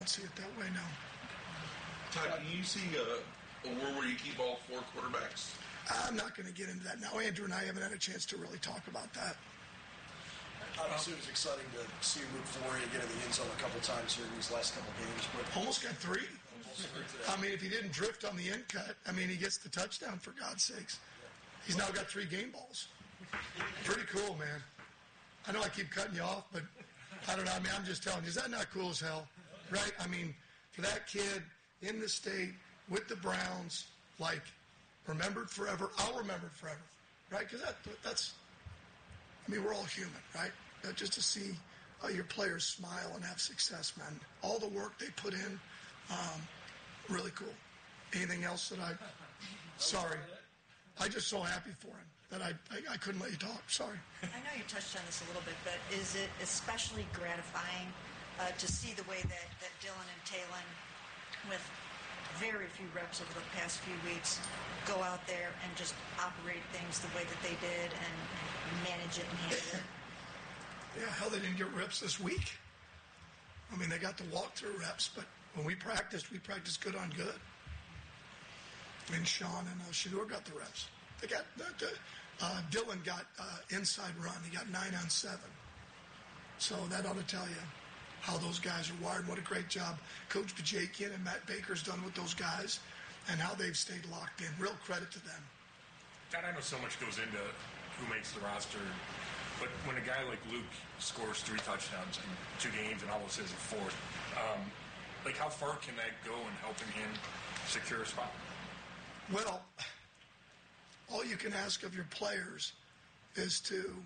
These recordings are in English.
see it that way now. Todd, can you see a world where you keep all four quarterbacks? I'm not going to get into that now. Andrew and I haven't had a chance to really talk about that. Obviously, it was exciting to see Luke Floria get in the end zone a couple times here in these last couple games. But almost got three. I mean, if he didn't drift on the end cut, I mean, he gets the touchdown, for God's sakes. He's now got 3 game balls. Pretty cool, man. I know I keep cutting you off, but I don't know. I mean, I'm just telling you, is that not cool as hell? Right? I mean, for that kid in the state with the Browns, like, remembered forever. I'll remember it forever, right? Because that's, I mean, we're all human, right? Just to see your players smile and have success, man. All the work they put in, really cool. Anything else that sorry. I'm just so happy for him that I couldn't let you talk. Sorry. I know you touched on this a little bit, but is it especially gratifying to see the way that Dylan and Talon, with very few reps over the past few weeks, go out there and just operate things the way that they did and manage it and handle it? Yeah, hell, they didn't get reps this week. I mean, they got the walkthrough reps, but when we practiced good on good. I mean, Sean and Shedeur got the reps. They got Dylan got inside run. He got 9 on 7. So that ought to tell you how those guys are wired. What a great job Coach Bajakian and Matt Baker's done with those guys and how they've stayed locked in. Real credit to them. Dad, I know so much goes into who makes the roster, but when a guy like Luke scores 3 touchdowns in 2 games and almost has a 4th, like how far can that go in helping him secure a spot? Well, all you can ask of your players is to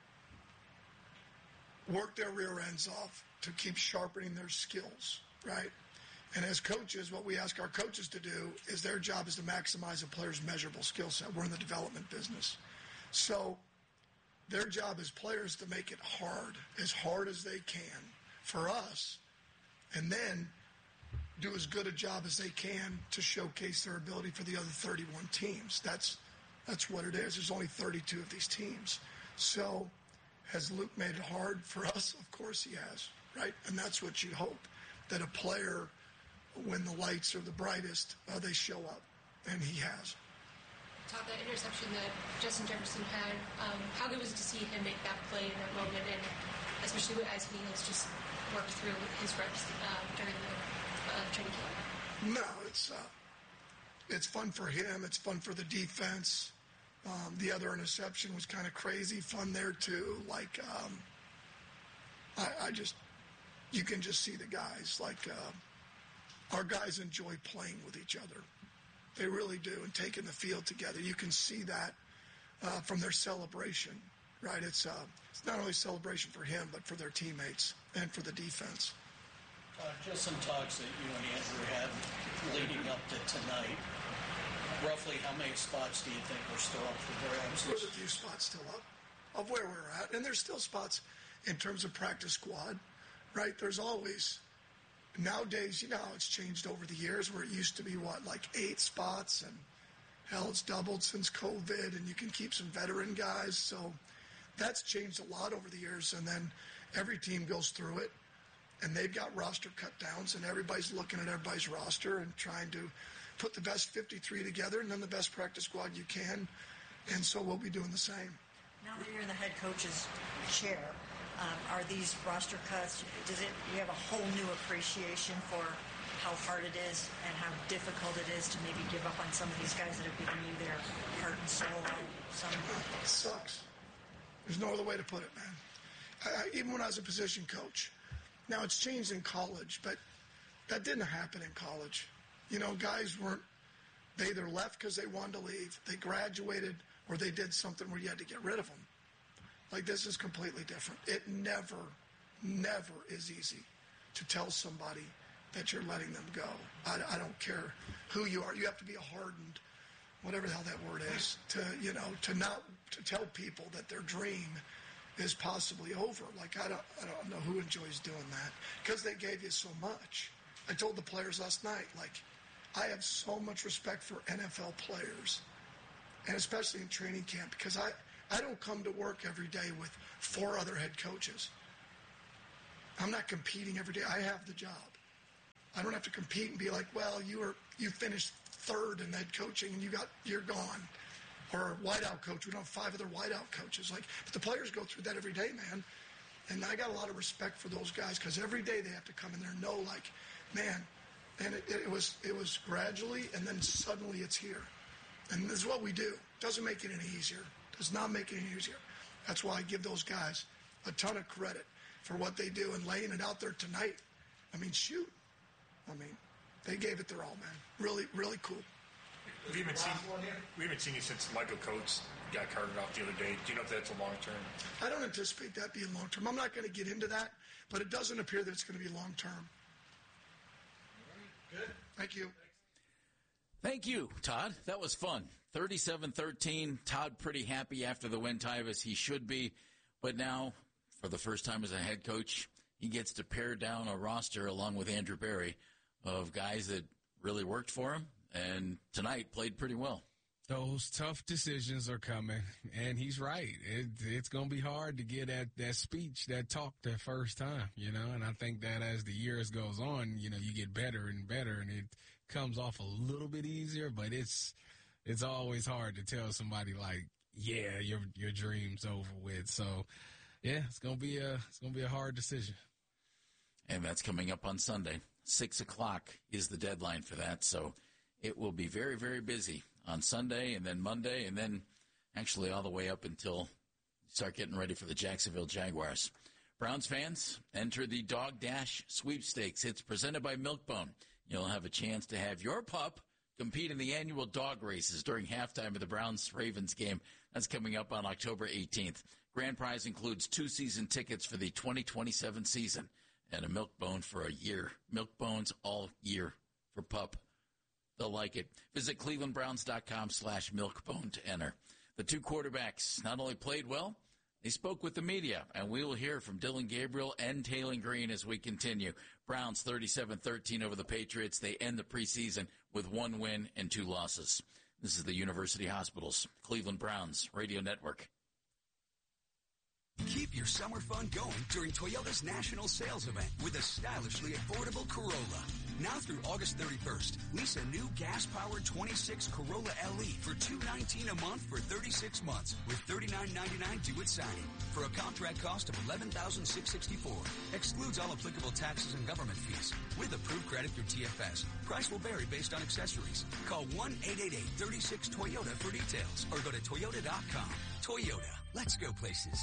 work their rear ends off to keep sharpening their skills, right? And as coaches, what we ask our coaches to do is their job is to maximize a player's measurable skill set. We're in the development business. So their job as players to make it hard as they can for us, and then do as good a job as they can to showcase their ability for the other 31 teams. That's what it is. There's only 32 of these teams. So has Luke made it hard for us? Of course he has, right? And that's what you hope, that a player, when the lights are the brightest, they show up, and he has. Todd, that interception that Justin Jefferson had, how good was it to see him make that play in that moment, and especially as he has just worked through his reps during the training camp? No, it's fun for him. It's fun for the defense. The other interception was kind of crazy fun there too. Like, you can just see the guys. Like, our guys enjoy playing with each other. They really do, and taking the field together. You can see that from their celebration, right? It's not only celebration for him, but for their teammates and for the defense. Just some talks that you and Andrew had leading up to tonight. Roughly how many spots do you think are still up for grabs? There's a few spots still up of where we're at. And there's still spots in terms of practice squad, right? There's always, nowadays, you know how it's changed over the years where it used to be, like 8 spots, and hell, it's doubled since COVID, and you can keep some veteran guys. So that's changed a lot over the years. And then every team goes through it. And they've got roster cut downs, and everybody's looking at everybody's roster and trying to put the best 53 together and then the best practice squad you can. And so we'll be doing the same. Now that you're in the head coach's chair, are these roster cuts, you have a whole new appreciation for how hard it is and how difficult it is to maybe give up on some of these guys that have given you their heart and soul? It sucks. There's no other way to put it, man. Even when I was a position coach, now, it's changed in college, but that didn't happen in college. You know, guys they either left because they wanted to leave, they graduated, or they did something where you had to get rid of them. Like, this is completely different. It never is easy to tell somebody that you're letting them go. I don't care who you are. You have to be a hardened, whatever the hell that word is, to tell people that their dream is possibly over. Like, I don't know who enjoys doing that, because they gave you so much. I told the players last night, like, I have so much respect for NFL players, and especially in training camp, because I don't come to work every day with 4 other head coaches. I'm not competing every day. I have the job. I don't have to compete and be like, well, you finished third in head coaching and you're gone. Or wideout coach. We don't have 5 other wideout coaches. But the players go through that every day, man. And I got a lot of respect for those guys because every day they have to come in there and know, man. And it was gradually, and then suddenly it's here. And this is what we do. Doesn't make it any easier. Does not make it any easier. That's why I give those guys a ton of credit for what they do and laying it out there tonight. Shoot. They gave it their all, man. Really, really cool. We haven't seen you since Michael Coates got carted off the other day. Do you know if that's a long-term? I don't anticipate that being long-term. I'm not going to get into that, but it doesn't appear that it's going to be long-term. Good. Thank you. Thank you, Todd. That was fun. 37-13. Todd pretty happy after the win, Tyvus. He should be. But now, for the first time as a head coach, he gets to pare down a roster along with Andrew Berry of guys that really worked for him and tonight played pretty well. Those tough decisions are coming, and he's right. It's going to be hard to get that speech, that talk that first time, and I think that as the years goes on, you get better and better, and it comes off a little bit easier, but it's always hard to tell somebody yeah, your dream's over with. So, yeah, it's going to be a hard decision. And that's coming up on Sunday. 6 o'clock is the deadline for that, so it will be very, very busy on Sunday and then Monday and then actually all the way up until you start getting ready for the Jacksonville Jaguars. Browns fans, enter the Dog Dash Sweepstakes. It's presented by Milk-Bone. You'll have a chance to have your pup compete in the annual dog races during halftime of the Browns-Ravens game. That's coming up on October 18th. Grand prize includes 2 season tickets for the 2027 season and a Milk-Bone for a year. Milk-Bones all year for pup. They'll like it. Visit clevelandbrowns.com/milkbone to enter. The 2 quarterbacks not only played well, they spoke with the media, and we will hear from Dillon Gabriel and Taylen Green as we continue. Browns 37-13 over the Patriots. They end the preseason with 1 win and 2 losses. This is the University Hospitals, Cleveland Browns Radio Network. Keep your summer fun going during Toyota's national sales event with a stylishly affordable Corolla. Now through August 31st, lease a new gas-powered 26 Corolla LE for $219 a month for 36 months with $39.99 due at signing for a contract cost of $11,664. Excludes all applicable taxes and government fees. With approved credit through TFS. Price will vary based on accessories. Call 1-888-36-TOYOTA for details or go to Toyota.com. Toyota. Let's go places.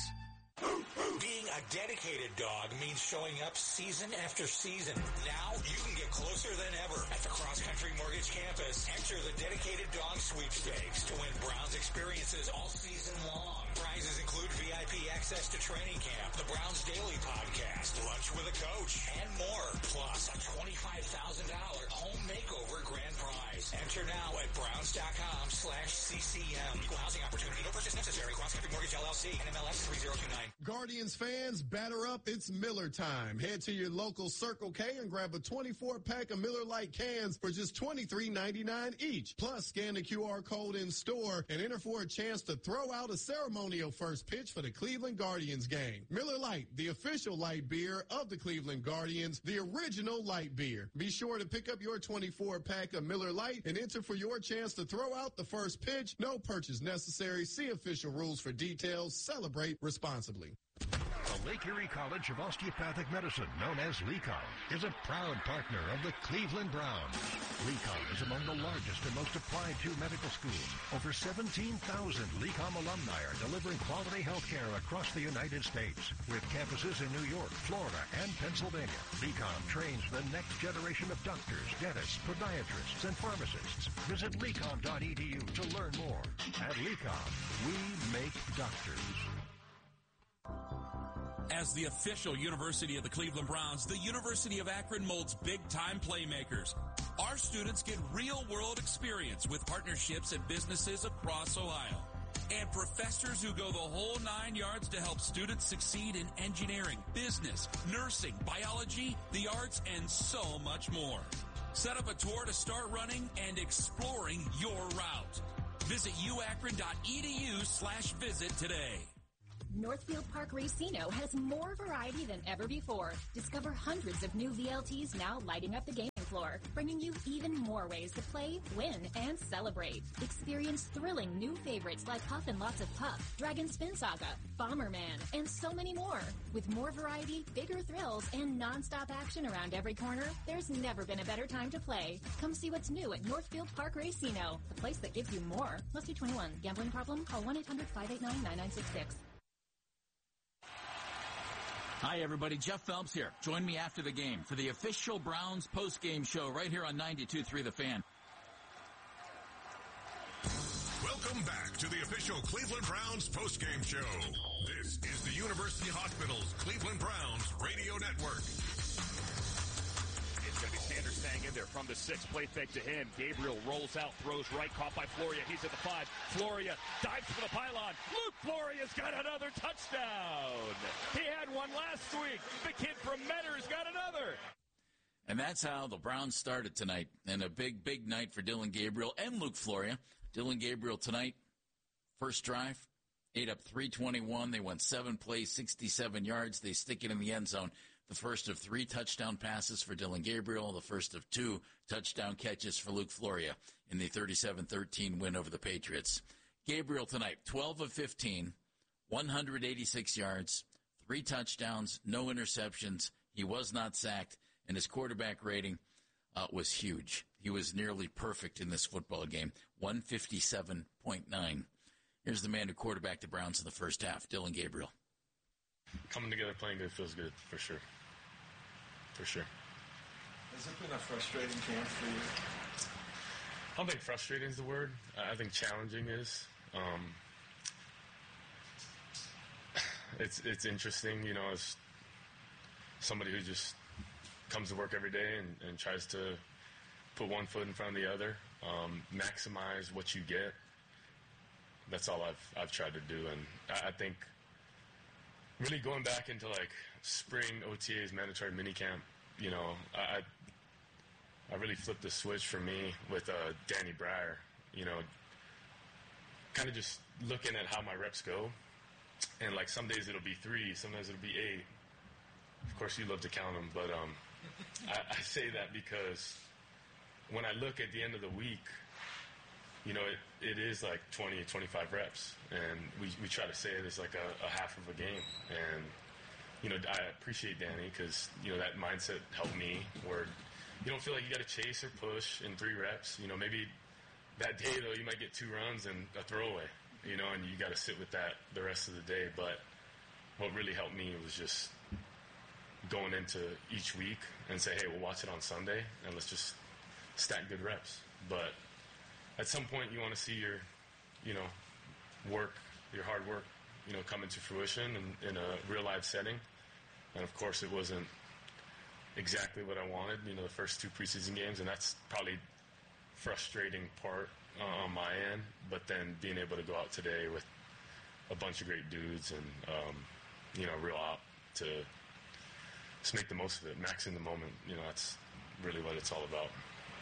Being a dedicated dog means showing up season after season. Now you can get closer than ever at the Cross Country Mortgage Campus. Enter the Dedicated Dog Sweepstakes to win Browns experiences all season long. Prizes include VIP access to training camp, the Browns Daily Podcast, lunch with a coach, and more. Plus a $25,000 home makeover grand prize. Enter now at browns.com/CCM. Equal housing opportunity. No purchase necessary. Cross Country Mortgage LLC. NMLS 3029. Guardians fans, batter up. It's Miller time. Head to your local Circle K and grab a 24-pack of Miller Lite cans for just $23.99 each. Plus, scan the QR code in store and enter for a chance to throw out a ceremonial first pitch for the Cleveland Guardians game. Miller Lite, the official light beer of the Cleveland Guardians, the original light beer. Be sure to pick up your 24-pack of Miller Lite and enter for your chance to throw out the first pitch. No purchase necessary. See official rules for details. Celebrate responsibly. The Lake Erie College of Osteopathic Medicine, known as LECOM, is a proud partner of the Cleveland Browns. LECOM is among the largest and most applied to medical schools. Over 17,000 LECOM alumni are delivering quality health care across the United States. With campuses in New York, Florida, and Pennsylvania, LECOM trains the next generation of doctors, dentists, podiatrists, and pharmacists. Visit LECOM.edu to learn more. At LECOM, we make doctors. As the official university of the Cleveland Browns, the University of Akron molds big-time playmakers. Our students get real-world experience with partnerships at businesses across Ohio. And professors who go the whole 9 yards to help students succeed in engineering, business, nursing, biology, the arts, and so much more. Set up a tour to start running and exploring your route. Visit uakron.edu/visit today. Northfield Park Racino has more variety than ever before. Discover hundreds of new VLTs now lighting up the game floor, bringing you even more ways to play, win, and celebrate. Experience thrilling new favorites like Huff and Lots of Puff, Dragon Spin Saga, Bomberman, and so many more. With more variety, bigger thrills, and non-stop action around every corner, there's never been a better time to play. Come see what's new at Northfield Park Racino, the place that gives you more. Must be 21. Gambling problem? Call 1-800-589-9966. Hi, everybody. Jeff Phelps here. Join me after the game for the official Browns post-game show right here on 92.3 The Fan. Welcome back to the official Cleveland Browns post-game show. This is the University Hospitals Cleveland Browns Radio Network. It's going to be Sanders staying in there from the 6. Play fake to him. Gabriel rolls out, throws right, caught by Floria. He's at the 5. Floria dives for the pylon. Luke Floria's got another touchdown. He had one last week. The kid from Mentor's got another. And that's how the Browns started tonight. And a big, big night for Dylan Gabriel and Luke Floria. Dylan Gabriel tonight, first drive, ate up 321. They went 7 plays, 67 yards. They stick it in the end zone. The first of 3 touchdown passes for Dylan Gabriel, the first of 2 touchdown catches for Luke Floria in the 37-13 win over the Patriots. Gabriel tonight, 12 of 15, 186 yards, 3 touchdowns, no interceptions. He was not sacked, and his quarterback rating was huge. He was nearly perfect in this football game, 157.9. Here's the man who quarterbacked the Browns in the first half, Dylan Gabriel. Coming together, playing good, feels good, for sure. For sure. Has it been a frustrating camp for you? I don't think frustrating is the word. I think challenging is. It's interesting, you know, as somebody who just comes to work every day and tries to put one foot in front of the other, maximize what you get. That's all I've tried to do, and I think really going back into like spring OTAs, mandatory minicamp, you know, I really flipped the switch for me with Danny Breyer, you know, kind of just looking at how my reps go, and like some days it'll be 3, sometimes it'll be 8. Of course, you love to count them, but I say that because when I look at the end of the week, you know, it is like 20, 25 reps, and we try to say it as like a half of a game. And, you know, I appreciate Danny because, you know, that mindset helped me where you don't feel like you got to chase or push in 3 reps. You know, maybe that day, though, you might get 2 runs and a throwaway, you know, and you got to sit with that the rest of the day. But what really helped me was just going into each week and say, hey, we'll watch it on Sunday, and let's just stack good reps. But at some point, you want to see your, you know, work, your hard work, you know, come into fruition in a real life setting. And of course, it wasn't exactly what I wanted, you know, the first 2 preseason games, and that's probably frustrating part on my end. But then being able to go out today with a bunch of great dudes and, you know, real op to just make the most of it, max in the moment, you know, that's really what it's all about.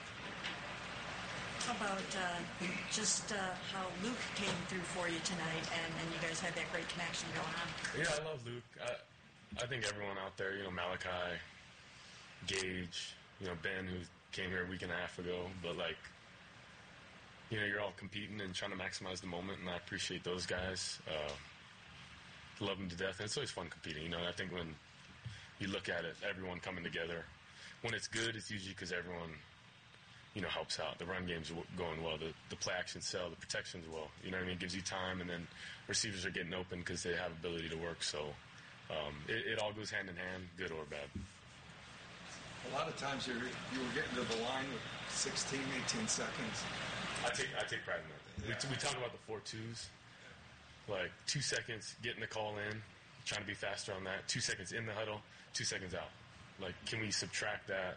How about just how Luke came through for you tonight, and you guys had that great connection going on? Yeah, I love Luke. I think everyone out there, you know, Malachi, Gage, you know, Ben, who came here a week and a half ago, but like, you know, you're all competing and trying to maximize the moment, and I appreciate those guys. Love them to death, and it's always fun competing, you know. I think when you look at it, everyone coming together, when it's good, it's usually because everyone, you know, helps out. The run game's going well. The play action sell, the protection's well. You know what I mean? It gives you time, and then receivers are getting open because they have ability to work. So it all goes hand in hand, good or bad. A lot of times you were getting to the line with 16, 18 seconds. I take pride in that. We talk about the 4-2s. Like 2 seconds getting the call in, trying to be faster on that. 2 seconds in the huddle, 2 seconds out. Like, can we subtract that?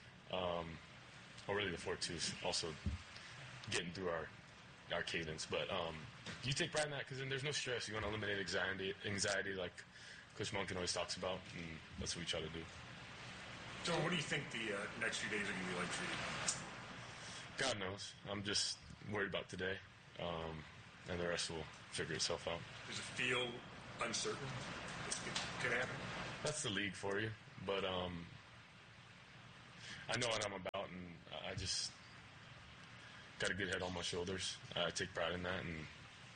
Or really the 4-2s also getting through our cadence. But you take pride in that because then there's no stress. You want to eliminate anxiety like Coach Monken always talks about, and that's what we try to do. So what do you think the next few days are going to be like for you? God knows. I'm just worried about today, and the rest will figure itself out. Does it feel uncertain? It could happen? That's the league for you. But I know what I'm about, and I just got a good head on my shoulders. I take pride in that, and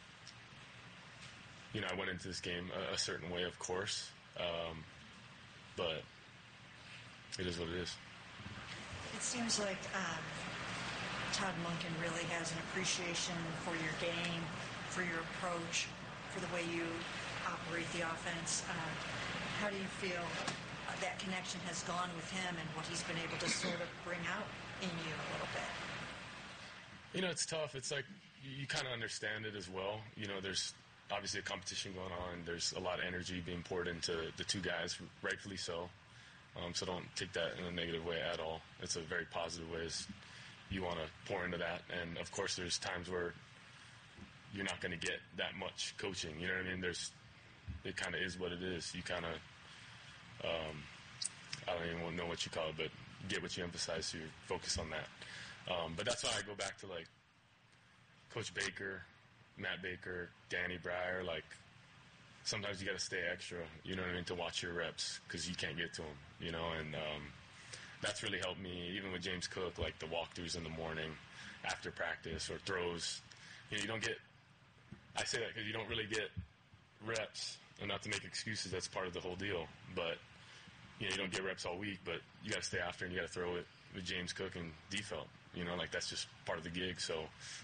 I went into this game a certain way, of course, but it is what it is. It seems like Todd Monken really has an appreciation for your game, for your approach, for the way you operate the offense. How do you feel that connection has gone with him and what he's been able to sort of bring out in you a little bit? It's tough. It's like you kind of understand it as well. There's obviously a competition going on. There's a lot of energy being poured into the two guys, rightfully so. So don't take that in a negative way at all. It's a very positive way. You want to pour into that. And, of course, there's times where you're not going to get that much coaching. You know what I mean? It kind of is what it is. You kind of, I don't even know what you call it, but get what you emphasize, so you focus on that. But that's why I go back to, like, Coach Baker, Matt Baker, Danny Breyer. Like, sometimes you got to stay extra, you know what I mean, to watch your reps because you can't get to them, and that's really helped me, even with James Cook, like the walkthroughs in the morning after practice or throws. You don't get, I say that because you don't really get reps, and not to make excuses, that's part of the whole deal, but, you don't get reps all week, but you got to stay after and you got to throw it with James Cook and Defelt, like that's just part of the gig. So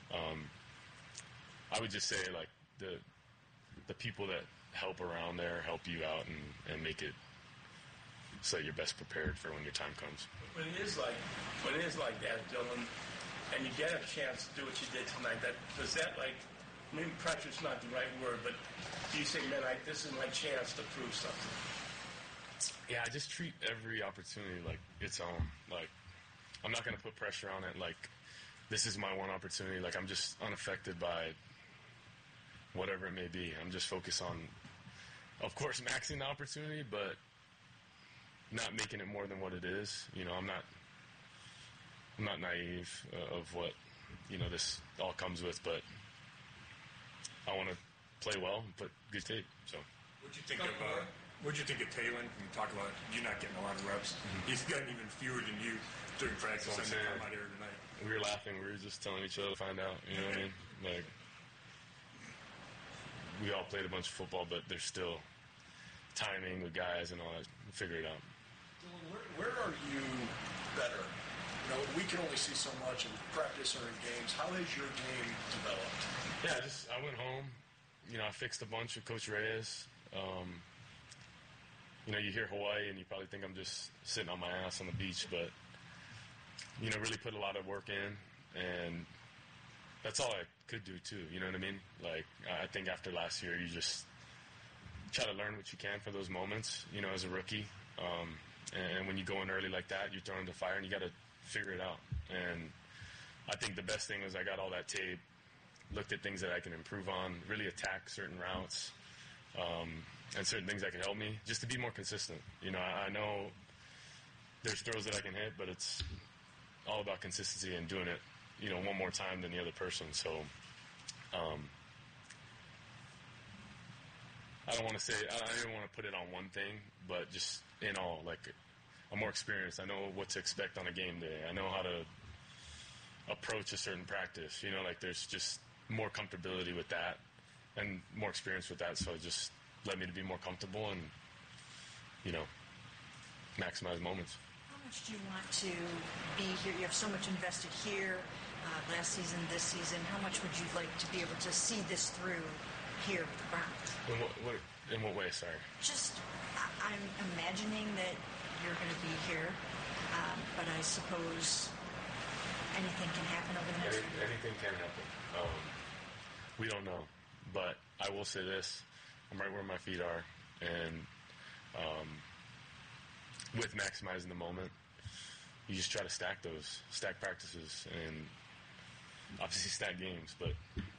I would just say, like, the people that help around there help you out and make it so you're best prepared for when your time comes. When it is like that, Dylan, and you get a chance to do what you did tonight, does that, like, maybe pressure's not the right word, but do you say, man, this is my chance to prove something? Yeah, I just treat every opportunity like its own. Like, I'm not going to put pressure on it like this is my one opportunity. Like, I'm just unaffected by whatever it may be. I'm just focused on, of course, maxing the opportunity, but not making it more than what it is. I'm not naive of what, this all comes with, but I want to play well and put good tape. So, What'd you think of Taylon? You talk about you not getting a lot of reps. Mm-hmm. He's gotten even fewer than you during practice. I'm saying, come out here tonight. We were laughing. We were just telling each other to find out. You know what I mean? Like, we all played a bunch of football, but there's still timing with guys and all that. We'll figure it out. Where are you better? We can only see so much in practice or in games. How has your game developed? Yeah, I went home. I fixed a bunch with Coach Reyes. You hear Hawaii and you probably think I'm just sitting on my ass on the beach, but, really put a lot of work in, and that's all I could do too, you know what I mean? Like, I think after last year, you just try to learn what you can for those moments, as a rookie. And when you go in early like that, you're thrown into fire and you got to figure it out. And I think the best thing was I got all that tape, looked at things that I can improve on, really attack certain routes, and certain things that can help me just to be more consistent. I know there's throws that I can hit, but it's all about consistency and doing it, one more time than the other person. So, I don't want to say, I don't want to put it on one thing, but just in all, like, I'm more experienced. I know what to expect on a game day. I know how to approach a certain practice. Like, there's just more comfortability with that and more experience with that. So it just led me to be more comfortable and, maximize moments. How much do you want to be here? You have so much invested here, last season, this season. How much would you like to be able to see this through here with the Browns? In what way, sorry? Just, I'm imagining that you're going to be here, but I suppose anything can happen over the next few years. Anything can happen. We don't know, but I will say this. I'm right where my feet are, and with maximizing the moment, you just try to stack practices, and obviously stack games, but,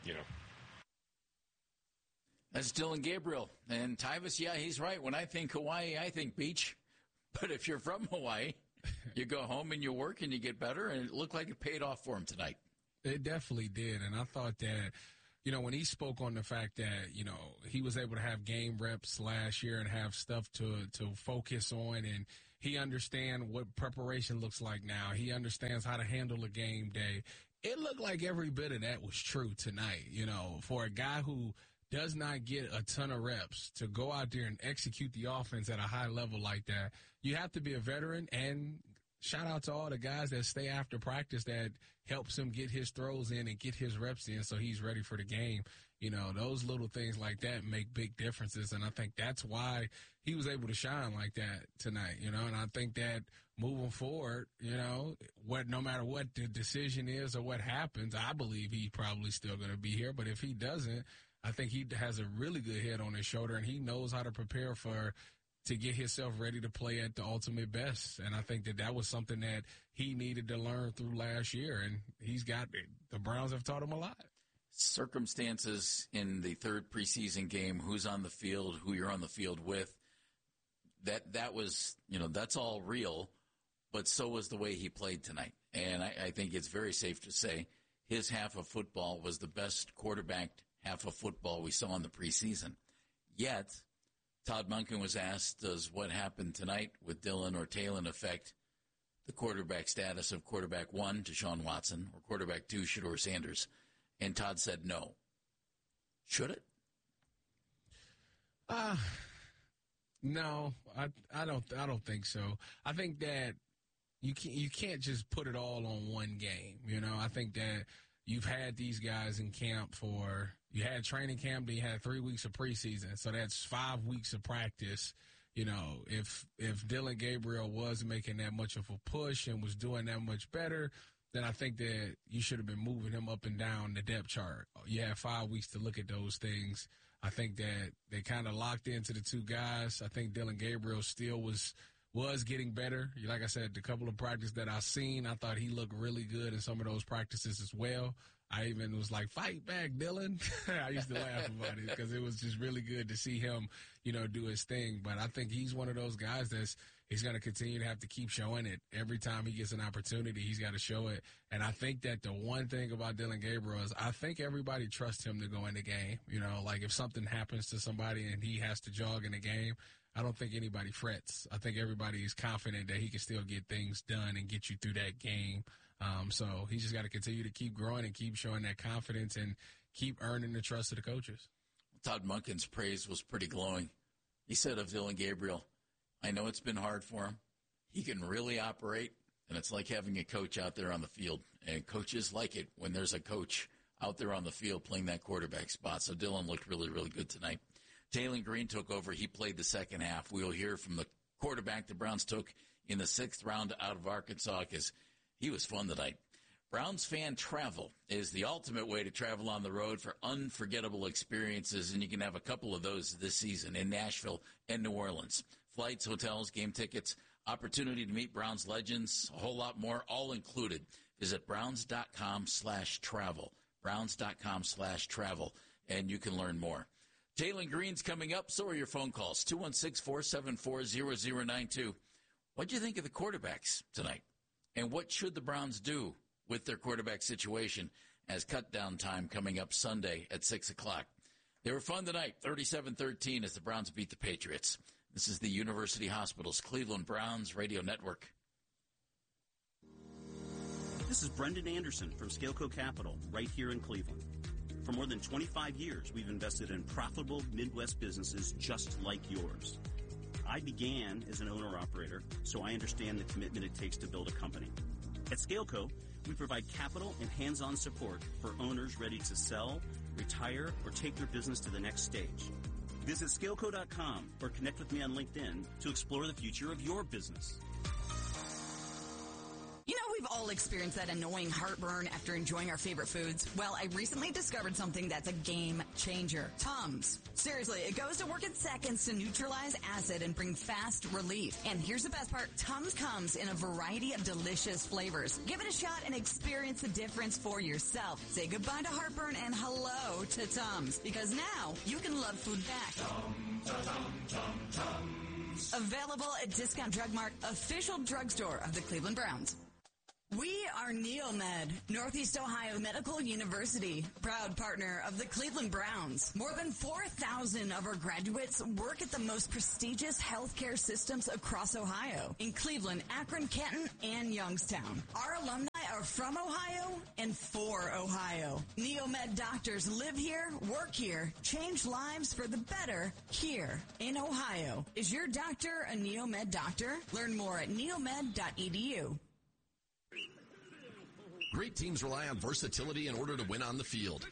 That's Dylan Gabriel. And Tyvis, yeah, he's right. When I think Hawaii, I think beach. But if you're from Hawaii, you go home and you work and you get better, and it looked like it paid off for him tonight. It definitely did. And I thought that, when he spoke on the fact that, he was able to have game reps last year and have stuff to focus on, and He understands what preparation looks like now. He understands how to handle a game day. It looked like every bit of that was true tonight. You know, for a guy who does not get a ton of reps to go out there and execute the offense at a high level like that, you have to be a veteran. And shout out to all the guys that stay after practice that helps him get his throws in and get his reps in so he's ready for the game. You know, those little things like that make big differences, and I think that's why he was able to shine like that tonight, you know, and I think that moving forward, you know, no matter what the decision is or what happens, I believe he's probably still going to be here, but if he doesn't, I think he has a really good head on his shoulder, and he knows how to prepare to get himself ready to play at the ultimate best. And I think that was something that he needed to learn through last year, and the Browns have taught him a lot. Circumstances in the third preseason game, who's on the field, who you're on the field with, that was, you know, that's all real, but so was the way he played tonight. And I think it's very safe to say his half of football was the best quarterbacked half of football we saw in the preseason. Yet, Todd Monken was asked, does what happened tonight with Dillon or Talon affect the quarterback status of quarterback 1, Deshaun Watson, or quarterback 2, Shedeur Sanders? And Todd said no. Should it? No, I don't think so. I think that you can't just put it all on one game. You know, I think that you've had these guys in camp you had training camp, then you had 3 weeks of preseason. So that's 5 weeks of practice. You know, if Dillon Gabriel was making that much of a push and was doing that much better, then I think that you should have been moving him up and down the depth chart. You had 5 weeks to look at those things. I think that they kind of locked into the two guys. I think Dillon Gabriel still was getting better. Like I said, the couple of practices that I've seen, I thought he looked really good in some of those practices as well. I even was like, fight back, Dillon. I used to laugh about it because it was just really good to see him, you know, do his thing. But I think he's one of those guys he's going to continue to have to keep showing it. Every time he gets an opportunity, he's got to show it. And I think that the one thing about Dillon Gabriel is I think everybody trusts him to go in the game. You know, like if something happens to somebody and he has to jog in the game, I don't think anybody frets. I think everybody is confident that he can still get things done and get you through that game. So he's just got to continue to keep growing and keep showing that confidence and keep earning the trust of the coaches. Todd Monken's praise was pretty glowing. He said of Dillon Gabriel, I know it's been hard for him. He can really operate, and it's like having a coach out there on the field. And coaches like it when there's a coach out there on the field playing that quarterback spot. So Dillon looked really, really good tonight. Taylon Green took over. He played the second half. We'll hear from the quarterback the Browns took in the 6th round out of Arkansas because he was fun tonight. Browns Fan Travel is the ultimate way to travel on the road for unforgettable experiences, and you can have a couple of those this season in Nashville and New Orleans. Flights, hotels, game tickets, opportunity to meet Browns legends, a whole lot more, all included. Visit Browns.com/travel. Browns.com/travel, and you can learn more. Taylon Green's coming up, so are your phone calls, 216-474-0092. What do you think of the quarterbacks tonight? And what should the Browns do with their quarterback situation as cut-down time coming up Sunday at 6 o'clock? They were fun tonight, 37-13 as the Browns beat the Patriots. This is the University Hospitals Cleveland Browns Radio Network. This is Brendan Anderson from Scaleco Capital, right here in Cleveland. For more than 25 years, we've invested in profitable Midwest businesses just like yours. I began as an owner-operator, so I understand the commitment it takes to build a company. At Scaleco, we provide capital and hands-on support for owners ready to sell, retire, or take their business to the next stage. Visit Scaleco.com or connect with me on LinkedIn to explore the future of your business. You know, we've all experienced that annoying heartburn after enjoying our favorite foods. Well, I recently discovered something that's a game changer. Tums. Seriously, it goes to work in seconds to neutralize acid and bring fast relief. And here's the best part. Tums comes in a variety of delicious flavors. Give it a shot and experience the difference for yourself. Say goodbye to heartburn and hello to Tums. Because now you can love food back. Available at Discount Drug Mart, official drugstore of the Cleveland Browns. We are Neomed, Northeast Ohio Medical University, proud partner of the Cleveland Browns. More than 4,000 of our graduates work at the most prestigious healthcare systems across Ohio, in Cleveland, Akron, Canton, and Youngstown. Our alumni are from Ohio and for Ohio. Neomed doctors live here, work here, change lives for the better here in Ohio. Is your doctor a Neomed doctor? Learn more at neomed.edu. Great teams rely on versatility in order to win on the field.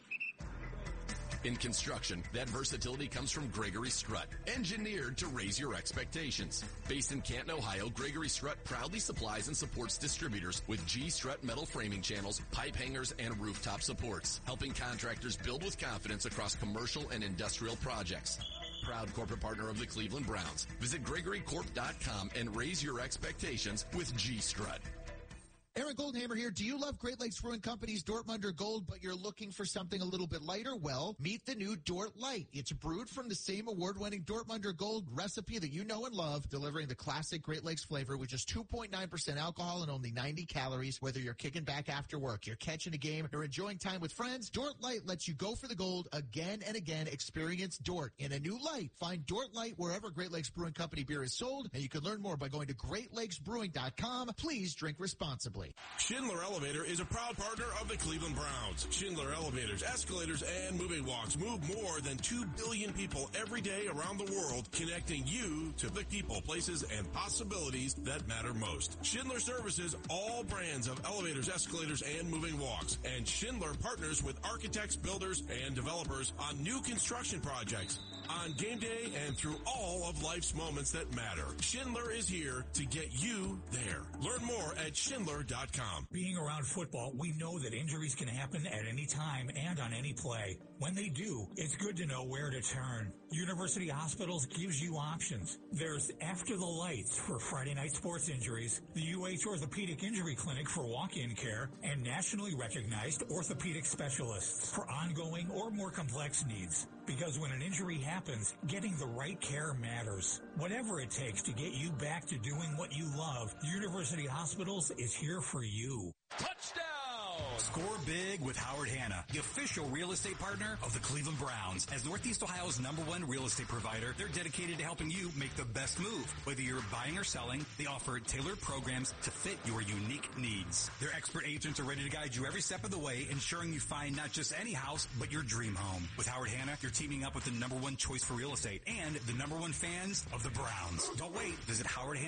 In construction, that versatility comes from Gregory Strut, engineered to raise your expectations. Based in Canton, Ohio, Gregory Strut proudly supplies and supports distributors with G Strut metal framing channels, pipe hangers, and rooftop supports, helping contractors build with confidence across commercial and industrial projects. Proud corporate partner of the Cleveland Browns. Visit GregoryCorp.com and raise your expectations with G Strut. Aaron Goldhammer here. Do you love Great Lakes Brewing Company's Dortmunder Gold, but you're looking for something a little bit lighter? Well, meet the new Dort Light. It's brewed from the same award-winning Dortmunder Gold recipe that you know and love, delivering the classic Great Lakes flavor with just 2.9% alcohol and only 90 calories. Whether you're kicking back after work, you're catching a game, or enjoying time with friends, Dort Light lets you go for the gold again and again. Experience Dort in a new light. Find Dort Light wherever Great Lakes Brewing Company beer is sold, and you can learn more by going to GreatLakesBrewing.com. Please drink responsibly. Schindler Elevator is a proud partner of the Cleveland Browns. Schindler Elevators, escalators, and moving walks move more than 2 billion people every day around the world, connecting you to the people, places, and possibilities that matter most. Schindler services all brands of elevators, escalators, and moving walks. And Schindler partners with architects, builders, and developers on new construction projects, on game day, and through all of life's moments that matter. Schindler is here to get you there. Learn more at Schindler.com. Being around football, we know that injuries can happen at any time and on any play. When they do, it's good to know where to turn. University Hospitals gives you options. There's After the Lights for Friday night sports injuries, the UH Orthopedic Injury Clinic for walk-in care, and nationally recognized orthopedic specialists for ongoing or more complex needs. Because when an injury happens, getting the right care matters. Whatever it takes to get you back to doing what you love, University Hospitals is here for you. Touchdown! Score big with Howard Hanna, the official real estate partner of the Cleveland Browns. As Northeast Ohio's #1 real estate provider, they're dedicated to helping you make the best move. Whether you're buying or selling, they offer tailored programs to fit your unique needs. Their expert agents are ready to guide you every step of the way, ensuring you find not just any house, but your dream home. With Howard Hanna, you're teaming up with the #1 choice for real estate and the #1 fans of the Browns. Don't wait. Visit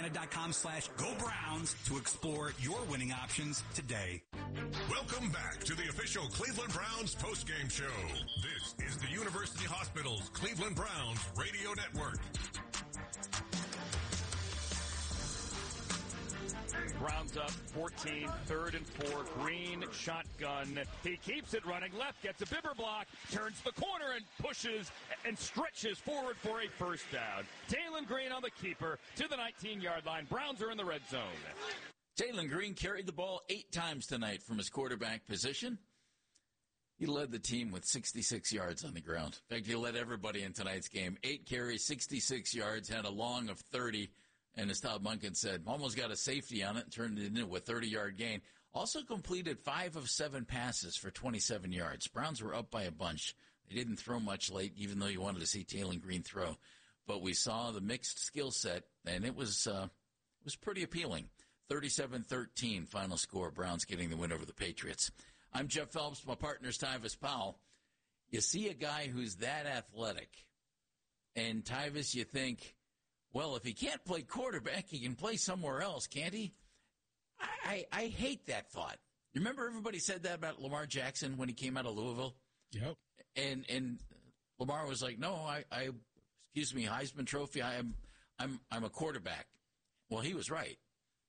howardhanna.com/GoBrowns to explore your winning options today. Welcome back to the official Cleveland Browns postgame show. This is the University Hospitals Cleveland Browns Radio Network. Browns up 14, 3rd and 4. Green shotgun. He keeps it running left, gets a Bibber block, turns the corner and pushes and stretches forward for a first down. Taylen Green on the keeper to the 19-yard line. Browns are in the red zone. Taylen Green carried the ball 8 times tonight from his quarterback position. He led the team with 66 yards on the ground. In fact, he led everybody in tonight's game. 8 carries, 66 yards, had a long of 30. And as Todd Monken said, almost got a safety on it and turned it into a 30-yard gain. Also completed 5 of 7 passes for 27 yards. Browns were up by a bunch. They didn't throw much late, even though you wanted to see Taylen Green throw. But we saw the mixed skill set, and it was pretty appealing. 37-13 final score. Browns getting the win over the Patriots. I'm Jeff Phelps. My partner's Tyvis Powell. You see a guy who's that athletic, and Tyvis, you think, well, if he can't play quarterback, he can play somewhere else, can't he? I hate that thought. You remember everybody said that about Lamar Jackson when he came out of Louisville? Yep. And Lamar was like, no, excuse me, Heisman Trophy, I'm a quarterback. Well, he was right.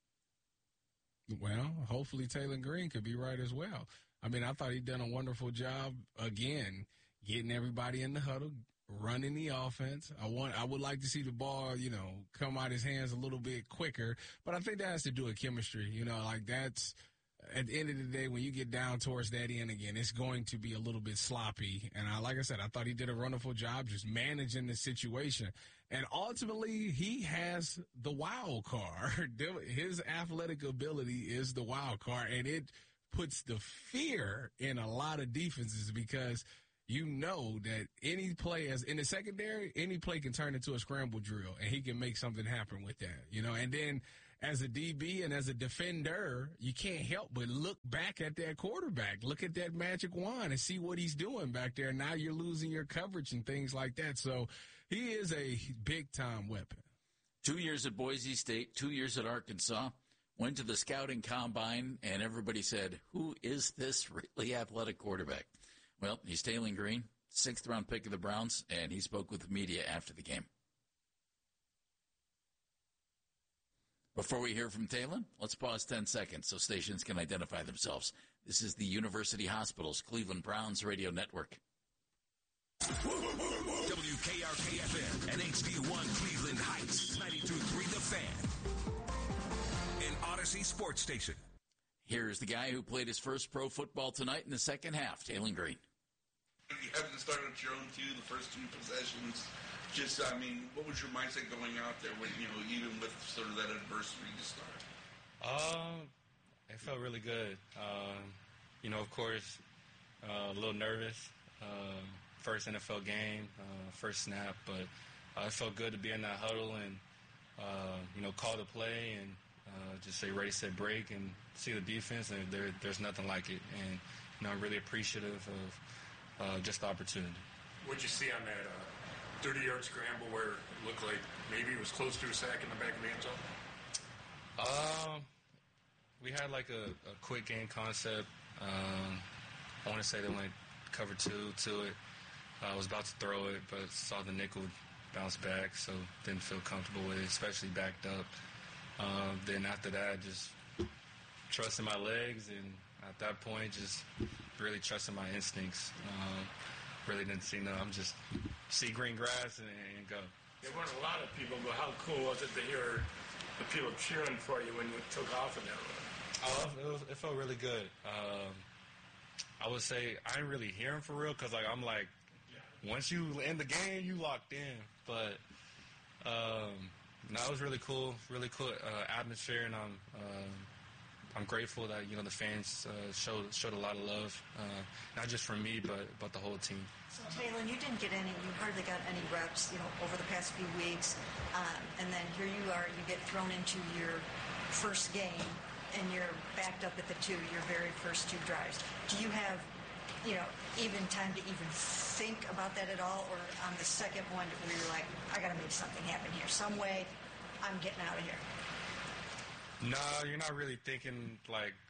Well, hopefully Taylen Green could be right as well. I mean, I thought he'd done a wonderful job, again, getting everybody in the huddle, running the offense. I would like to see the ball, come out his hands a little bit quicker, but I think that has to do with chemistry. Like that's at the end of the day, when you get down towards that end again, it's going to be a little bit sloppy. And like I said, I thought he did a wonderful job just managing the situation. And ultimately, he has the wild card. His athletic ability is the wild card, and it puts the fear in a lot of defenses because you know that any play in the secondary, any play can turn into a scramble drill, and he can make something happen with that, And then as a DB and as a defender, you can't help but look back at that quarterback, look at that magic wand and see what he's doing back there. Now you're losing your coverage and things like that. So he is a big-time weapon. 2 years at Boise State, 2 years at Arkansas, went to the scouting combine, and everybody said, who is this really athletic quarterback? Well, he's Taylen Green, 6th-round pick of the Browns, and he spoke with the media after the game. Before we hear from Taylen, let's pause 10 seconds so stations can identify themselves. This is the University Hospitals Cleveland Browns Radio Network. WKRK-FM and HD1 Cleveland Heights, 92.3 The Fan. An Odyssey Sports Station. Here's the guy who played his first pro football tonight in the second half, Taylen Green. You having to start with your own two, the first two possessions. Just, what was your mindset going out there when, even with sort of that adversity to start? It felt really good. Of course, a little nervous. First NFL game, first snap, but it felt good to be in that huddle and, call the play and just say ready, set, break, and see the defense, and there's nothing like it. And, I'm really appreciative of just the opportunity. What'd you see on that 30-yard scramble where it looked like maybe it was close to a sack in the back of the end zone? We had like a quick game concept. I want to say they went cover 2 to it. I was about to throw it, but saw the nickel bounce back, so didn't feel comfortable with it, especially backed up. Then after that, just trusting my legs, and at that point, just really trusting my instincts. Really didn't see I'm just see green grass and go. There weren't a lot of people, but how cool was it to hear the people cheering for you when you took off in that run? It felt really good. I would say I didn't really hear him for real because once you end the game, you locked in. But it was really cool atmosphere, and I'm grateful that the fans showed a lot of love, not just from me but the whole team. So Taylen, you hardly got any reps, over the past few weeks, and then here you are, you get thrown into your first game, and you're backed up at the 2, your very first 2 drives. Do you have, even time to even think about that at all, or on the second one where you're like, I got to make something happen here, some way, I'm getting out of here? No, you're not really thinking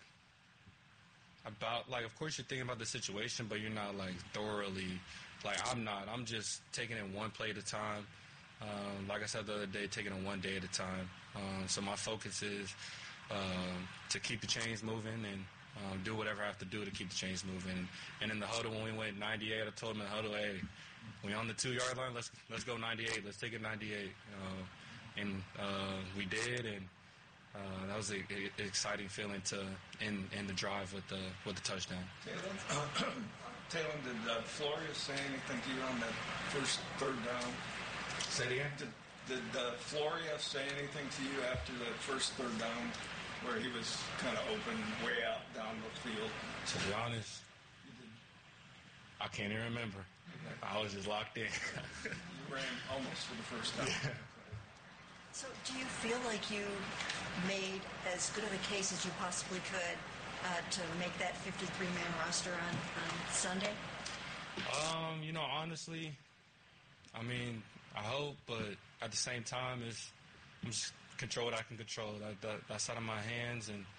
of course you're thinking about the situation, but you're not thoroughly, I'm not. I'm just taking it one play at a time. Like I said the other day, taking it one day at a time. So my focus is to keep the chains moving and do whatever I have to do to keep the chains moving. And in the huddle, when we went 98, I told them in the huddle, hey, we on the 2-yard line, let's go 98. Let's take it 98. And we did, and that was an exciting feeling to end the drive with the touchdown. Taylen, did Floria say anything to you on that first third down? Say it again? Did Floria say anything to you after that first third down where he was kind of open way out down the field? To be honest, I can't even remember. I was just locked in. You ran almost for the first time. Yeah. So do you feel like you made as good of a case as you possibly could to make that 53-man roster on Sunday? Honestly, I hope, but at the same time, I'm just control what I can control. That's out of my hands, and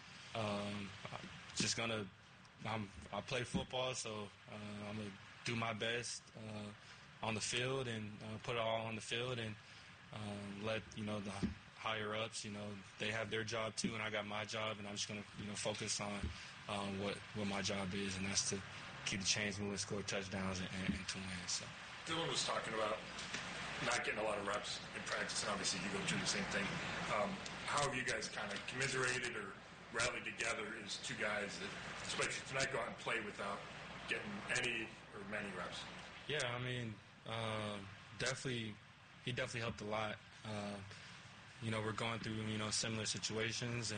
I play football, so I'm going to do my best on the field and put it all on the field and let, the higher-ups, they have their job too, and I got my job, and I'm just going to, focus on what my job is, and that's to keep the chains moving, score touchdowns, and to win. So. Dylan was talking about not getting a lot of reps in practice, and obviously you go through the same thing. How have you guys kind of commiserated or rallied together as two guys that, especially tonight, go out and play without getting any or many reps. Yeah, I mean, he definitely helped a lot. We're going through, similar situations,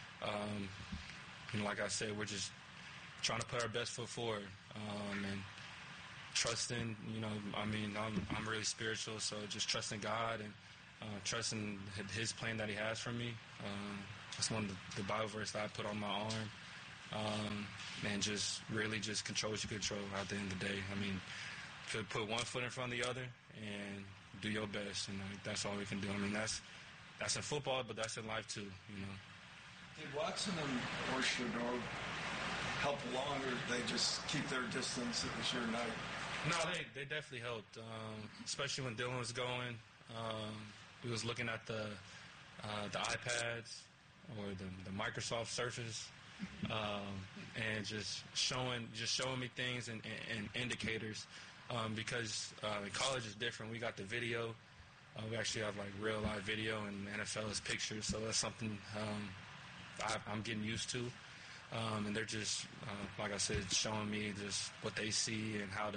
and like I said, we're just trying to put our best foot forward, and trusting, I'm really spiritual, so just trusting God and trusting His plan that He has for me. That's one of the Bible verse that I put on my arm, and just really just control what you control at the end of the day. I mean, to put one foot in front of the other and do your best, and that's all we can do. I mean, that's in football, but that's in life too, Did Watson or Shedeur help along, or did they just keep their distance? It was your night. No, they definitely helped, especially when Dylan was going. We was looking at the iPads or the Microsoft Surface, and just showing me things and indicators, because in college is different. We got the video. We actually have like real live video, and the NFL is pictures, so that's something I'm getting used to. And they're just, like I said, showing me just what they see and how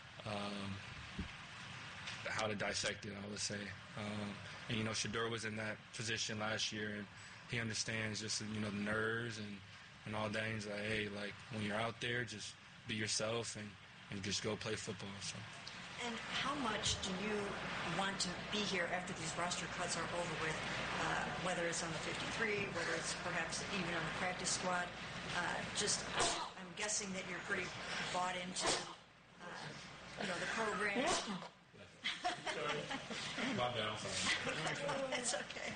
to dissect it, I would say. And Shedeur was in that position last year, and he understands just the nerves and all that. And he's like, hey, like when you're out there, just be yourself and just go play football. So. And how much do you want to be here after these roster cuts are over with, whether it's on the 53, whether it's perhaps even on the practice squad? I'm guessing that you're pretty bought into, the program. My bad, I'm sorry. It's okay.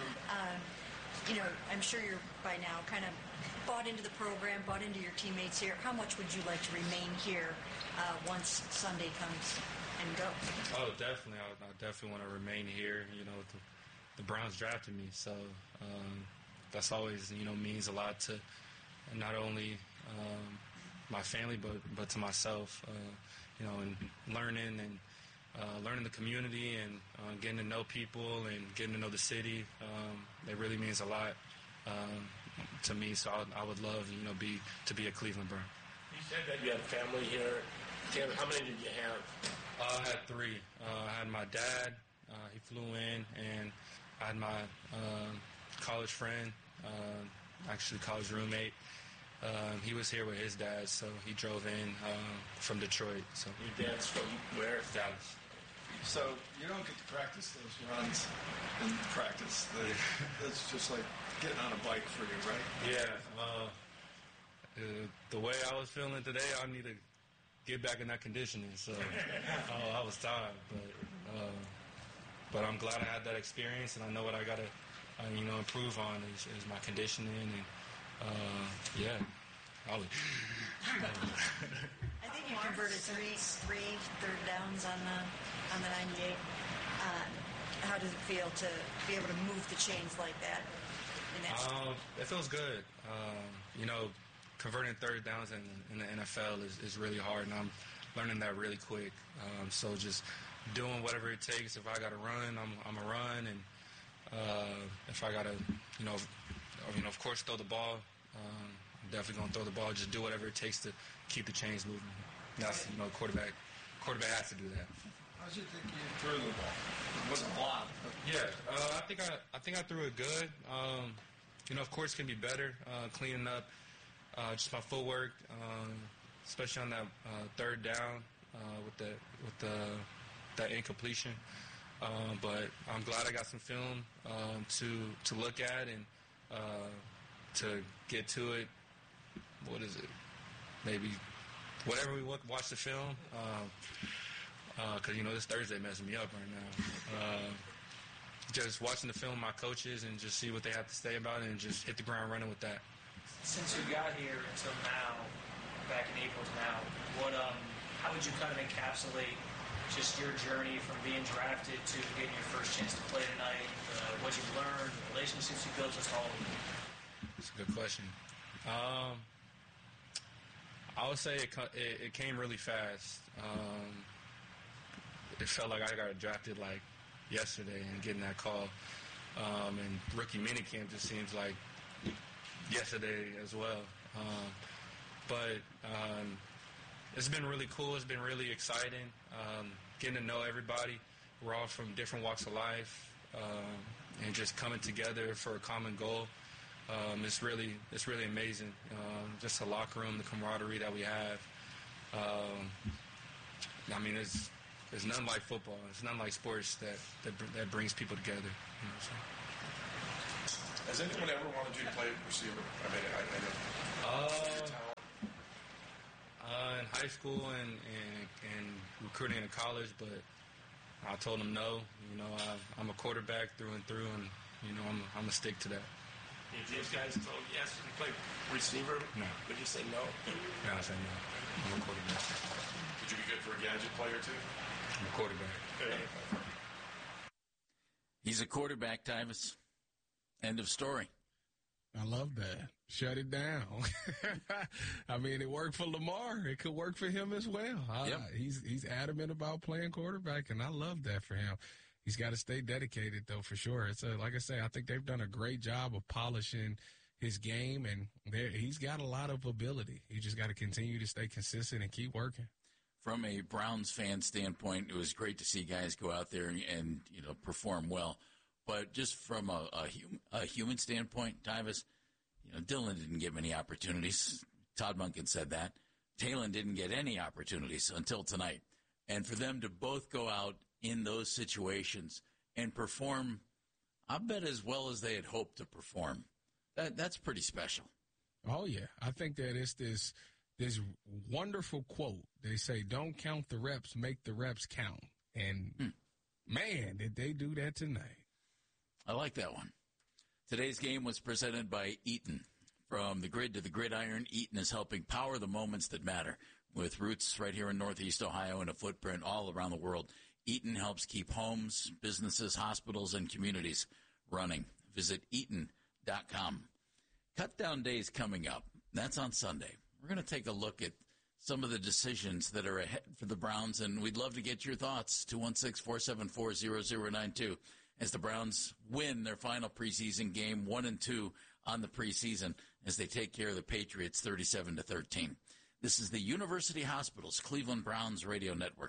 I'm sure you're by now kind of bought into the program, bought into your teammates here. How much would you like to remain here once Sunday comes and go? Oh, definitely. I definitely want to remain here. The Browns drafted me, so that's always, means a lot to not only my family, but to myself, and learning the community and getting to know people and getting to know the city. It really means a lot to me, so I would love, to be a Cleveland Brown. You said that you have family here. Tim, how many did you have? I had 3. I had my dad. He flew in, and I had my college friend, actually college roommate. He was here with his dad, so he drove in from Detroit. So your dad's from where? Dallas. So you don't get to practice those runs in practice. That's just like getting on a bike for you, right? Yeah. The way I was feeling today, I need to get back in that conditioning. So I was tired, but I'm glad I had that experience, and I know what I got to improve on is my conditioning, and yeah. I think you converted three third downs on the 98. How does it feel to be able to move the chains like that? It feels good. Converting third downs in the NFL is really hard, and I'm learning that really quick. So just doing whatever it takes. If I got to run, I'm a run, and if I got to, of course, throw the ball. I'm definitely going to throw the ball. Just do whatever it takes to keep the chains moving. That's, quarterback has to do that. How did you think you threw the ball? It wasn't blocked. Yeah, I think I threw it good. Of course, it can be better. Cleaning up just my footwork, especially on that third down with that incompletion. But I'm glad I got some film to look at and to get to it. What is it? Maybe whatever we watch the film. Because this Thursday messing me up right now. Just watching the film, my coaches, and just see what they have to say about it, and just hit the ground running with that. Since you got here until now, back in April to now, how would you kind of encapsulate just your journey from being drafted to getting your first chance to play tonight? What you learned, the relationships you built, just all of it. That's a good question. I would say it came really fast. It felt like I got drafted like yesterday, and getting that call. And rookie minicamp just seems like yesterday as well. But it's been really cool. It's been really exciting. Getting to know everybody. We're all from different walks of life, and just coming together for a common goal. It's really amazing. Just the locker room, the camaraderie that we have. I mean, it's nothing like football. It's nothing like sports that brings people together. You know, so. Has anyone ever wanted you to play receiver? I mean, I know. In high school and recruiting in college, but I told them no. You know, I'm a quarterback through and through, and you know, I'm gonna stick to that. If these guys told yes to play receiver, no. Would you say no? No, I say no. I'm a quarterback. Would you be good for a gadget player too? I'm a quarterback. He's a quarterback, Tyvis. End of story. I love that. Shut it down. I mean, it worked for Lamar. It could work for him as well. Yep. He's adamant about playing quarterback, and I love that for him. He's got to stay dedicated, though, for sure. It's like I say, I think they've done a great job of polishing his game, and he's got a lot of ability. You just got to continue to stay consistent and keep working. From a Browns fan standpoint, it was great to see guys go out there and you know, perform well. But just from a human standpoint, Tyvis, you know, Dillon didn't get many opportunities. Todd Monken said that. Talon didn't get any opportunities until tonight. And for them to both go out in those situations and perform, I bet as well as they had hoped to perform, that's pretty special. Oh, yeah. I think that it's this wonderful quote. They say, don't count the reps, make the reps count. And, man, did they do that tonight. I like that one. Today's game was presented by Eaton. From the grid to the gridiron, Eaton is helping power the moments that matter. With roots right here in Northeast Ohio and a footprint all around the world, Eaton helps keep homes, businesses, hospitals, and communities running. Visit Eaton.com. Cut down day's coming up. That's on Sunday. We're going to take a look at some of the decisions that are ahead for the Browns, and we'd love to get your thoughts. 216-474-0092. As the Browns win their final preseason game, 1-2 on the preseason, as they take care of the Patriots 37-13. This is the University Hospitals Cleveland Browns Radio Network.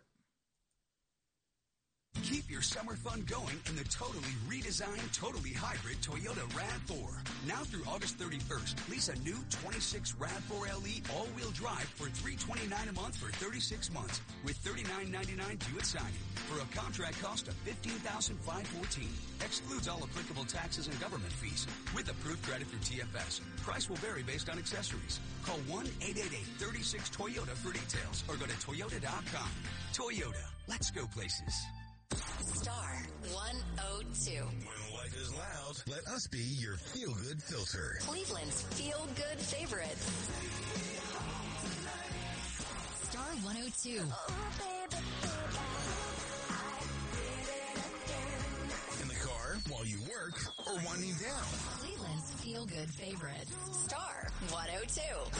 Keep your summer fun going in the totally redesigned, totally hybrid Toyota RAV4. Now through August 31st, lease a new 26 RAV4 LE all-wheel drive for $329 a month for 36 months with $39.99 due at signing for a contract cost of $15,514. Excludes all applicable taxes and government fees with approved credit through TFS. Price will vary based on accessories. Call 1-888-36-TOYOTA for details or go to Toyota.com. Toyota. Let's go places. Star 102. When life is loud, let us be your feel-good filter. Cleveland's feel-good favorites. Star 102. In the car, while you work, or winding down. Cleveland's feel-good favorites. Star 102.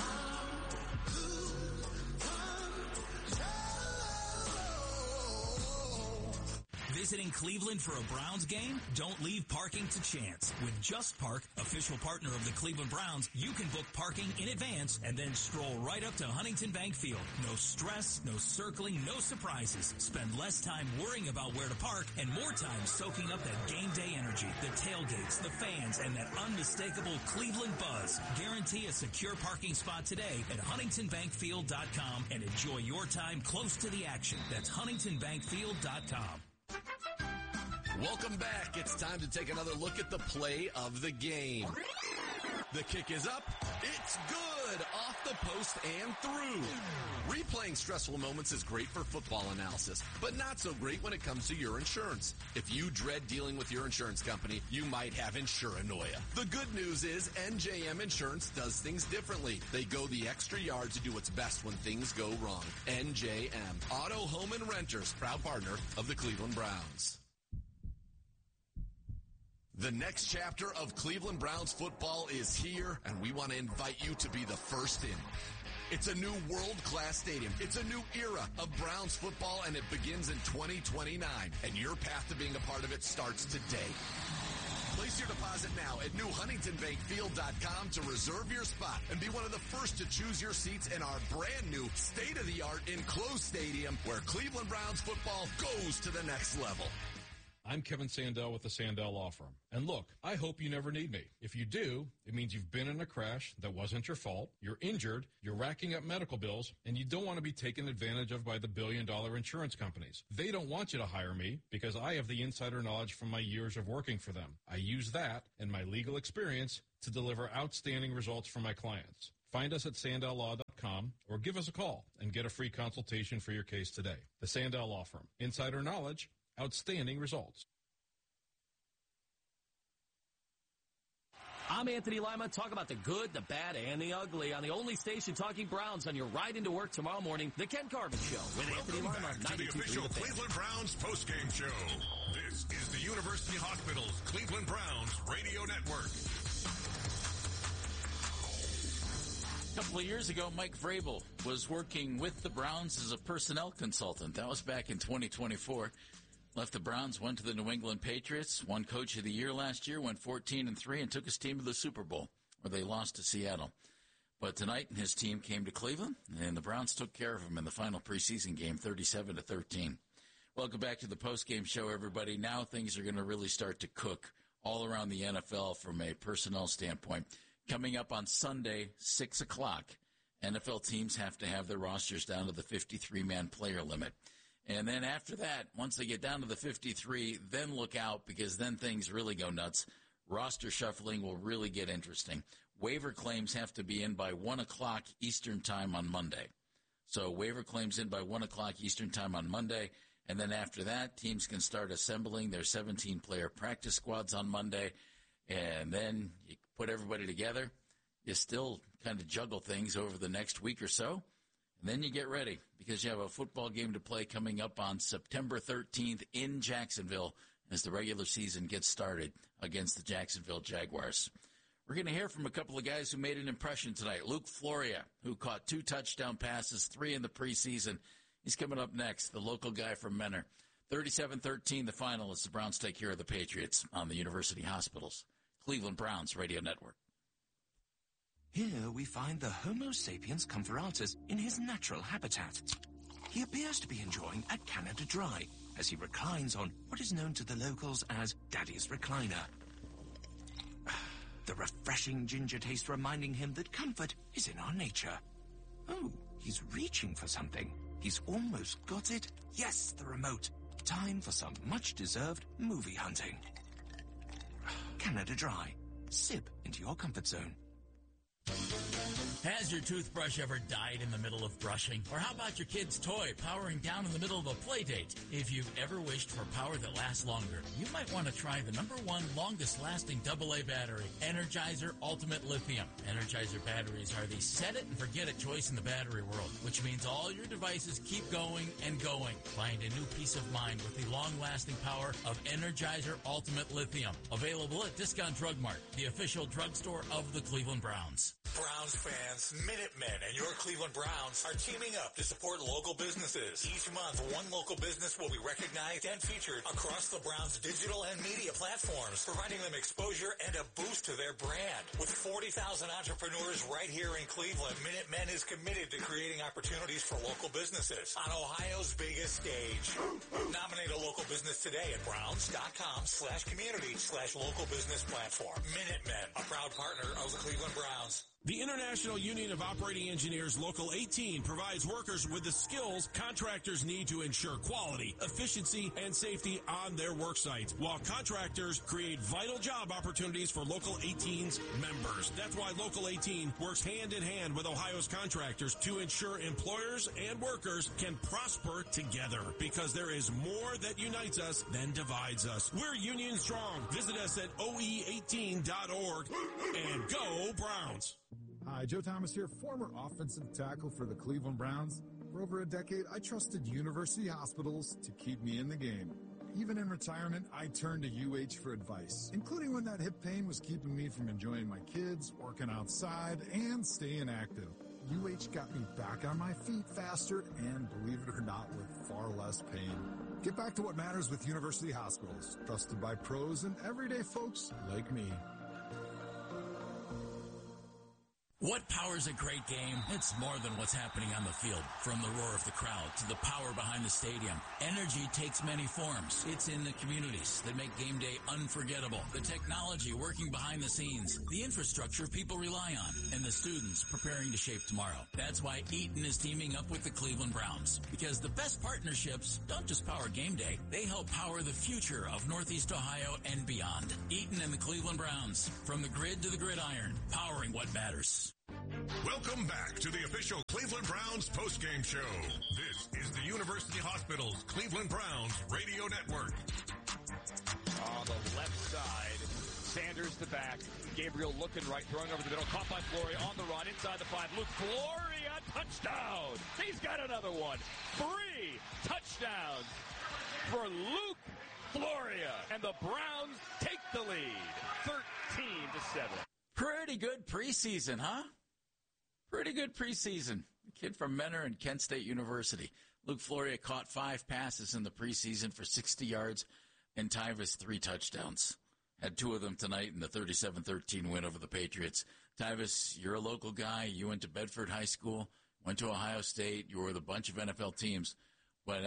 Visiting Cleveland for a Browns game? Don't leave parking to chance. With Just Park, official partner of the Cleveland Browns, you can book parking in advance and then stroll right up to Huntington Bank Field. No stress, no circling, no surprises. Spend less time worrying about where to park and more time soaking up that game day energy, the tailgates, the fans, and that unmistakable Cleveland buzz. Guarantee a secure parking spot today at HuntingtonBankField.com and enjoy your time close to the action. That's HuntingtonBankField.com. Welcome back. It's time to take another look at the play of the game. The kick is up. It's good. Off the post and through. Replaying stressful moments is great for football analysis, but not so great when it comes to your insurance. If you dread dealing with your insurance company, you might have insuranoia. The good news is NJM Insurance does things differently. They go the extra yard to do what's best when things go wrong. NJM, Auto, Home, and Renters, proud partner of the Cleveland Browns. The next chapter of Cleveland Browns football is here, and we want to invite you to be the first in. It's a new world-class stadium. It's a new era of Browns football, and it begins in 2029. And your path to being a part of it starts today. Place Place your deposit now at newhuntingtonbankfield.com to reserve your spot and be one of the first to choose your seats in our brand new state-of-the-art enclosed stadium where Cleveland Browns football goes to the next level. I'm Kevin Sandell with the Sandell Law Firm. And look, I hope you never need me. If you do, it means you've been in a crash that wasn't your fault, you're injured, you're racking up medical bills, and you don't want to be taken advantage of by the billion-dollar insurance companies. They don't want you to hire me because I have the insider knowledge from my years of working for them. I use that and my legal experience to deliver outstanding results for my clients. Find us at SandellLaw.com or give us a call and get a free consultation for your case today. The Sandell Law Firm. Insider knowledge, outstanding results. I'm Anthony Lima. Talk about the good, the bad, and the ugly on the only station talking Browns on your ride into work tomorrow morning, The Ken Carvin Show with Anthony Lima. Welcome back to the official Cleveland Browns postgame show. This is the University Hospitals Cleveland Browns radio network. A couple of years ago, Mike Vrabel was working with the Browns as a personnel consultant. That was back in 2024. Left the Browns, went to the New England Patriots, won Coach of the Year last year, went 14-3, and took his team to the Super Bowl, where they lost to Seattle. But tonight, his team came to Cleveland, and the Browns took care of him in the final preseason game, 37-13. Welcome back to the postgame show, everybody. Now things are going to really start to cook all around the NFL from a personnel standpoint. Coming up on Sunday, 6 o'clock, NFL teams have to have their rosters down to the 53-man player limit. And then after that, once they get down to the 53, then look out because then things really go nuts. Roster shuffling will really get interesting. Waiver claims have to be in by 1 o'clock Eastern time on Monday. So waiver claims in by 1 o'clock Eastern time on Monday. And then after that, teams can start assembling their 17-player practice squads on Monday. And then you put everybody together. You still kind of juggle things over the next week or so. And then you get ready because you have a football game to play coming up on September 13th in Jacksonville as the regular season gets started against the Jacksonville Jaguars. We're going to hear from a couple of guys who made an impression tonight. Luke Floria, who caught 2 touchdown passes, 3 in the preseason. He's coming up next, the local guy from Menor. 37-13, the final as the Browns take care of the Patriots on the University Hospitals Cleveland Browns Radio Network. Here we find the Homo sapiens conferentus in his natural habitat. He appears to be enjoying a Canada Dry as he reclines on what is known to the locals as Daddy's Recliner. The refreshing ginger taste reminding him that comfort is in our nature. Oh, he's reaching for something. He's almost got it. Yes, the remote. Time for some much-deserved movie hunting. Canada Dry. Sip into your comfort zone. Has your toothbrush ever died in the middle of brushing? Or how about your kid's toy powering down in the middle of a play date? If you've ever wished for power that lasts longer, you might want to try the #1 longest-lasting AA battery, Energizer Ultimate Lithium. Energizer batteries are the set-it-and-forget-it choice in the battery world, which means all your devices keep going and going. Find a new peace of mind with the long-lasting power of Energizer Ultimate Lithium. Available at Discount Drug Mart, the official drugstore of the Cleveland Browns. Browns fans, Minutemen and your Cleveland Browns are teaming up to support local businesses. Each month, one local business will be recognized and featured across the Browns' digital and media platforms, providing them exposure and a boost to their brand. With 40,000 entrepreneurs right here in Cleveland, Minutemen is committed to creating opportunities for local businesses on Ohio's biggest stage. Nominate a local business today at browns.com/community/local business platform. Minutemen, a proud partner of the Cleveland Browns. The International Union of Operating Engineers Local 18 provides workers with the skills contractors need to ensure quality, efficiency, and safety on their work sites, while contractors create vital job opportunities for Local 18's members. That's why Local 18 works hand in hand with Ohio's contractors to ensure employers and workers can prosper together, because there is more that unites us than divides us. We're union strong. Visit us at OE18.org and go Browns. Hi, Joe Thomas here, former offensive tackle for the Cleveland Browns. For over a decade, I trusted University Hospitals to keep me in the game. Even in retirement, I turned to UH for advice, including when that hip pain was keeping me from enjoying my kids, working outside, and staying active. UH UH got me back on my feet faster and, believe it or not, with far less pain. Get back to what matters with University Hospitals, trusted by pros and everyday folks like me. What powers a great game? It's more than what's happening on the field. From the roar of the crowd to the power behind the stadium, energy takes many forms. It's in the communities that make game day unforgettable. The technology working behind the scenes, the infrastructure people rely on, and the students preparing to shape tomorrow. That's why Eaton is teaming up with the Cleveland Browns. Because the best partnerships don't just power game day, they help power the future of Northeast Ohio and beyond. Eaton and the Cleveland Browns. From the grid to the gridiron, powering what matters. Welcome back to the official Cleveland Browns postgame show. This is the University Hospitals Cleveland Browns radio network. On the left side, Sanders to back. Gabriel looking right, throwing over the middle. Caught by Floria on the run, inside the 5. Luke Floria, touchdown! He's got another one. 3 touchdowns for Luke Floria. And the Browns take the lead, 13-7. Pretty good preseason, huh? Pretty good preseason. The kid from Mentor and Kent State University. Luke Floria caught 5 passes in the preseason for 60 yards, and Tyvus 3 touchdowns. Had 2 of them tonight in the 37-13 win over the Patriots. Tyvus, you're a local guy. You went to Bedford High School, went to Ohio State. You were with a bunch of NFL teams.